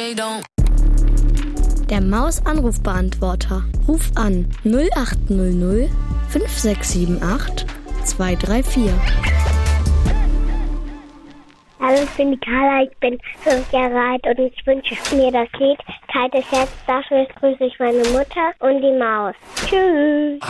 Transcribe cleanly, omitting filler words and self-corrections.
they don't. Der Maus-Anrufbeantworter. Ruf an 0800 5678 234. Hallo, ich bin die Carla, ich bin 5 Jahre alt und ich wünsche mir das Lied Kaltes Herz. Dafür grüße ich meine Mutter und die Maus. Tschüss.